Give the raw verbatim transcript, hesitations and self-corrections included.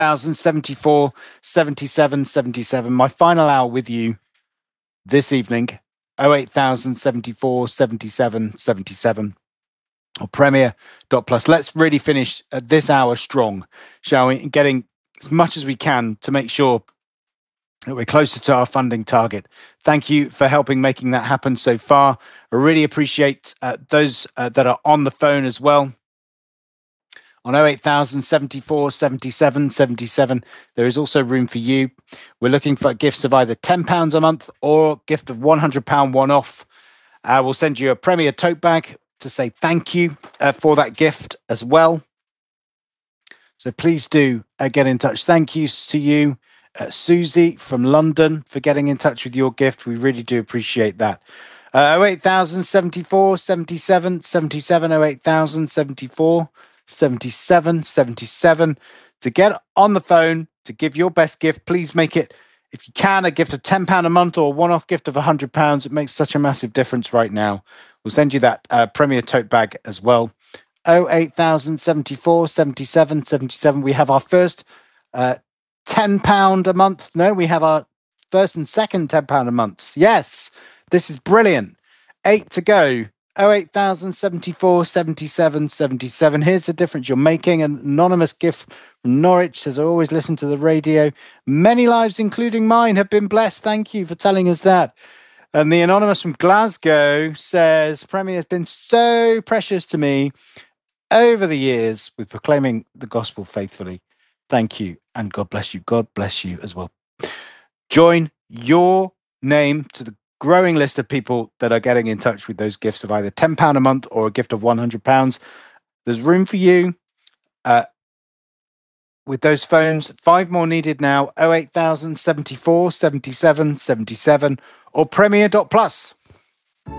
thousand seventy-four, seventy-seven, seventy-seven. My final hour with you this evening, oh eight thousand seventy-four, seventy-seven, seventy-seven. Or Premier dot plus. Let's really finish uh, this hour strong, shall we? Getting as much as we can to make sure that we're closer to our funding target. Thank you for helping making that happen so far. I really appreciate uh, those uh, that are on the phone as well. On oh eight thousand seventy-four, seventy-seven, seventy-seven, there is also room for you. We're looking for gifts of either ten pounds a month or a gift of one hundred pounds one-off. Uh, we'll send you a Premier tote bag to say thank you uh, for that gift as well. So please do uh, get in touch. Thank you to you, uh, Susie from London, for getting in touch with your gift. We really do appreciate that. Uh, oh eight thousand seventy-four, seventy-seven, seventy-seven, oh eight thousand seventy-four, seventy-seven, seventy-seven. To get on the phone, to give your best gift, please make it, if you can, a gift of ten pounds a month or a one-off gift of one hundred pounds. It makes such a massive difference right now. We'll send you that uh, Premier tote bag as well. oh eight thousand seventy-four, seventy-seven, seventy-seven. We have our first uh, ten pounds a month. No, we have our first and second ten pounds a month. Yes, this is brilliant. Eight to go. oh eight thousand seventy-four, seventy-seven, seventy-seven. Here's the difference you're making. An anonymous gift from Norwich says, I always listen to the radio. Many lives, including mine, have been blessed. Thank you for telling us that. And the anonymous from Glasgow says, Premier has been so precious to me over the years with proclaiming the gospel faithfully. Thank you. And God bless you. God bless you as well. Join your name to the growing list of people that are getting in touch with those gifts of either ten pounds a month or a gift of one hundred pounds. There's room for you. Uh, with those phones, five more needed now. oh eight thousand seventy-four, seventy-seven, seventy-seven or Premier dot plus.